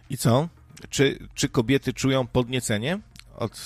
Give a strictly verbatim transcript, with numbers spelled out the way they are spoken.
I co? Czy, czy kobiety czują podniecenie od